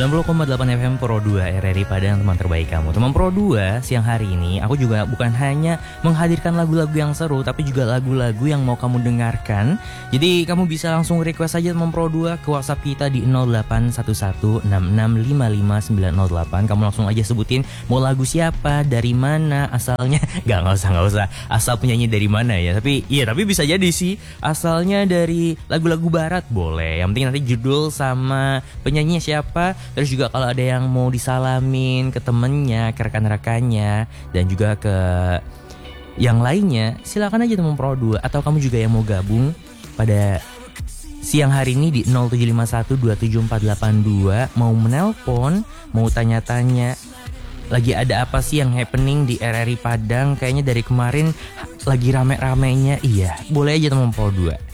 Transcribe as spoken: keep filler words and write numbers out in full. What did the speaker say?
sembilan puluh koma delapan F M Pro dua R R I Padang, teman terbaik kamu. Teman Pro dua, siang hari ini aku juga bukan hanya menghadirkan lagu-lagu yang seru, tapi juga lagu-lagu yang mau kamu dengarkan. Jadi kamu bisa langsung request aja teman Pro dua ke WhatsApp kita di nol delapan satu satu enam enam lima lima sembilan nol delapan. Kamu langsung aja sebutin mau lagu siapa, dari mana, asalnya. Gak, gak usah, gak usah asal penyanyi dari mana ya. Tapi iya, tapi bisa jadi sih asalnya dari lagu-lagu barat boleh. Yang penting nanti judul sama penyanyinya siapa. Terus juga kalau ada yang mau disalamin ke temennya, ke rekan-rekannya, dan juga ke yang lainnya, silakan aja teman Pro dua. Atau kamu juga yang mau gabung pada siang hari ini di nol tujuh lima satu dua tujuh empat delapan dua, mau menelpon, mau tanya-tanya lagi ada apa sih yang happening di R R I Padang, kayaknya dari kemarin lagi rame-ramenya. Iya, boleh aja teman Pro dua.